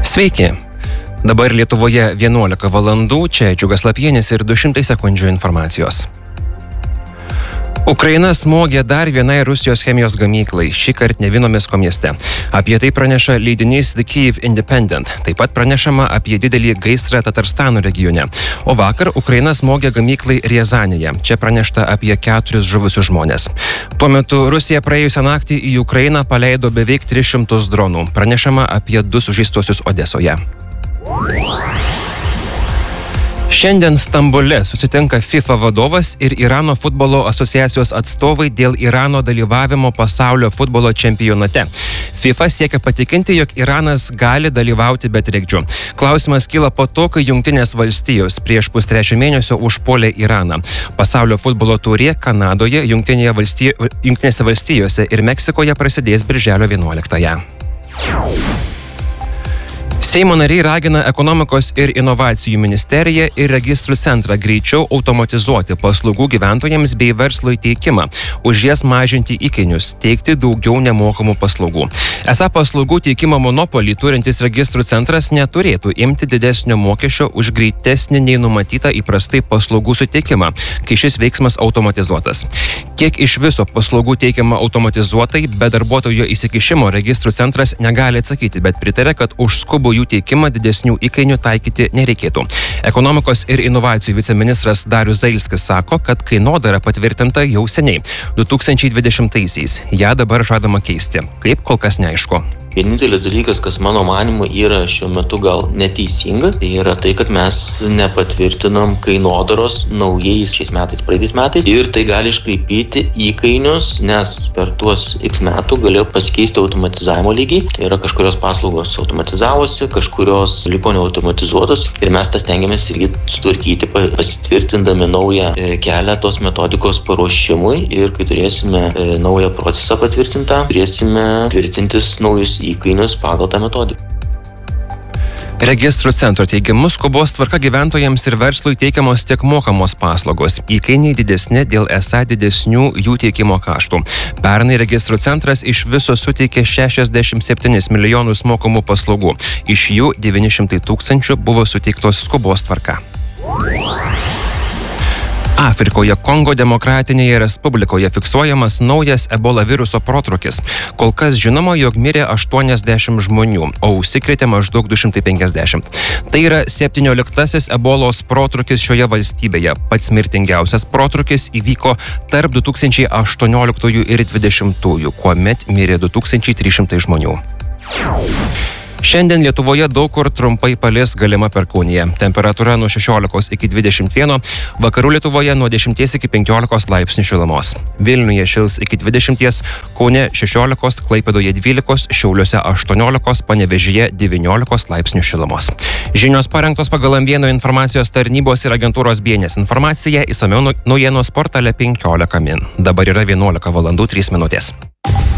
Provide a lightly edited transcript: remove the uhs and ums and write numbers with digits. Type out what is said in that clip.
Sveiki. Dabar Lietuvoje 11 valandų, čia Džiugas Lapienis ir 200 sekundžių informacijos. Ukraina smogė dar vienai Rusijos chemijos gamyklai, šį kartą Nevinomisko mieste. Apie tai praneša leidinys The Kyiv Independent. Taip pat pranešama apie didelį gaisrą Tatarstano regione. O vakar Ukraina smogė gamyklai Riazanėje. Čia pranešta apie 4 žuvusius žmonės. Tuo metu Rusija praėjusią naktį į Ukrainą paleido beveik 300 dronų. Pranešama apie 2 sužeistuosius Odesoje. Šiandien Stambule susitinka FIFA vadovas ir Irano futbolo asociacijos atstovai dėl Irano dalyvavimo pasaulio futbolo čempionate. FIFA siekia patikinti, jog Iranas gali dalyvauti be trikdžių. Klausimas kyla po to, kai Jungtinės valstijos prieš pustrečio mėnesio užpuolė Iraną. Pasaulio futbolo taurė Kanadoje, Jungtinėse valstijose ir Meksikoje prasidės birželio 11-ąją. Seimo nariai ragina ekonomikos ir inovacijų ministeriją ir registrų centrą greičiau automatizuoti paslaugų gyventojams bei verslui teikimą, už jas mažinti įkainius, teikti daugiau nemokamų paslaugų. Esą paslaugų teikimo monopolį turintis registrų centras neturėtų imti didesnio mokesčio už greitesnį nei numatyta įprastai paslaugų suteikimą, kai šis veiksmas automatizuotas. Kiek iš viso paslaugų teikiama automatizuotai, be darbuotojo įsikišimo registrų centras negali atsakyti, bet pritarė, kad už skubų jų teikimą didesnių įkainių taikyti nereikėtų. Ekonomikos ir inovacijų viceministras Darius Zailskis sako, kad kainodara patvirtinta jau seniai, 2020-aisiais. Ja dabar žadama keisti. Kaip, kol kas neaišku. Vienintelis dalykas, kas mano manimu yra šiuo metu gal neteisingas, tai yra tai, kad mes nepatvirtinam kainodaros naujais šiais metais, praeitais metais, ir tai gali iškraipyti įkainius, nes per tuos X metų galėjo pasikeisti automatizavimo lygiai. Tai yra kažkurios paslaugos automatizavosi, kažkurios liko neautomatizuotos ir mes tą stengiamės irgi sutvarkyti, pasitvirtindami naują kelią tos metodikos paruošimui, ir kai turėsime naują procesą patvirtintą, turėsime tvirtintis naujus įkainius pagal tą metodiką. Registrų centro teigimu, skubos tvarka gyventojams ir verslui teikiamos tiek mokamos paslaugos. Įkainiai didesni dėl esą didesnių jų teikimo kaštų. Pernai registrų centras iš viso suteikė 67 milijonus mokamų paslaugų. Iš jų 900 tūkstančių buvo suteiktos skubos tvarka. Afrikoje Kongo Demokratinėje Respublikoje fiksuojamas naujas ebola viruso protrūkis. Kol kas žinoma, jog mirė 80 žmonių, o užsikrėtė maždaug 250. Tai yra 17-asis ebolos protrūkis šioje valstybėje. Pats mirtingiausias protrūkis įvyko tarp 2018 ir 2020, kuomet mirė 2300 žmonių. Šiandien Lietuvoje daug kur trumpai palis, galima perkūnija. Temperatūra nuo 16 iki 21, vakarų Lietuvoje nuo 10 iki 15 laipsnių šilumos. Vilniuje šils iki 20, Kaune 16, Klaipėdoje 12, Šiauliuose 18, Panevėžyje 19 laipsnių šilumos. Žinios parengtos pagal M1 informacijos tarnybos ir agentūros Bėnės informaciją, išsamiau naujienos portale 15 min. Dabar yra 11 valandų 3 minutės.